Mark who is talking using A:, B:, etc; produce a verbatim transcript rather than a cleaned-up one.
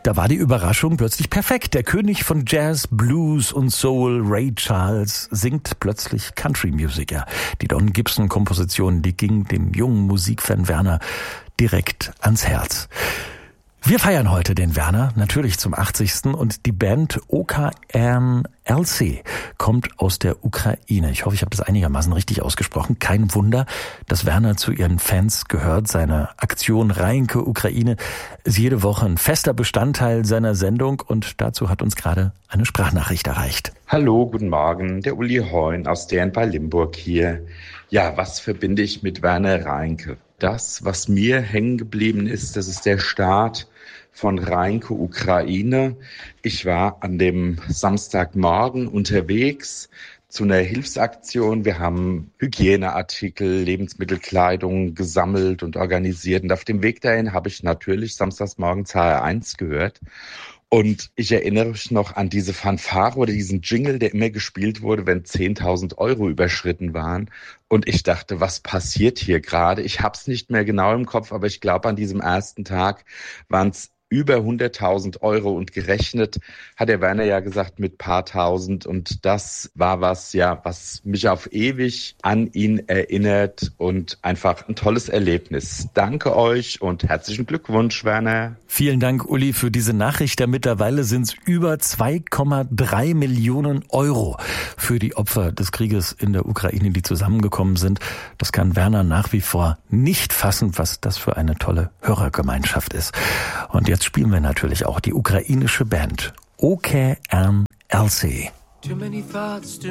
A: Da war die Überraschung plötzlich perfekt. Der König von Jazz, Blues und Soul, Ray Charles, singt plötzlich Country-Music. Ja, die Don Gibson-Komposition, die ging dem jungen Musikfan Werner direkt ans Herz. Wir feiern heute den Werner, natürlich zum achtzigsten und die Band O K M L C kommt aus der Ukraine. Ich hoffe, ich habe das einigermaßen richtig ausgesprochen. Kein Wunder, dass Werner zu ihren Fans gehört. Seine Aktion Reinke Ukraine ist jede Woche ein fester Bestandteil seiner Sendung und dazu hat uns gerade eine Sprachnachricht erreicht.
B: Hallo, guten Morgen, der Uli Heun aus Dern bei Limburg hier. Ja, was verbinde ich mit Werner Reinke? Das, was mir hängen geblieben ist, das ist der Start von Reinke Ukraine. Ich war an dem Samstagmorgen unterwegs zu einer Hilfsaktion. Wir haben Hygieneartikel, Lebensmittelkleidung gesammelt und organisiert. Und auf dem Weg dahin habe ich natürlich samstagsmorgens H R eins gehört. Und ich erinnere mich noch an diese Fanfare oder diesen Jingle, der immer gespielt wurde, wenn zehntausend Euro überschritten waren. Und ich dachte, was passiert hier gerade? Ich habe es nicht mehr genau im Kopf, aber ich glaube, an diesem ersten Tag waren es über hunderttausend Euro und gerechnet, hat der Werner ja gesagt, mit paar tausend. Und das war was, ja, was mich auf ewig an ihn erinnert und einfach ein tolles Erlebnis. Danke euch und herzlichen Glückwunsch, Werner.
A: Vielen Dank, Uli, für diese Nachricht. Ja, mittlerweile sind es über zwei Komma drei Millionen Euro für die Opfer des Krieges in der Ukraine, die zusammengekommen sind. Das kann Werner nach wie vor nicht fassen, was das für eine tolle Hörergemeinschaft ist. Und jetzt spielen wir natürlich auch die ukrainische Band O K M L C.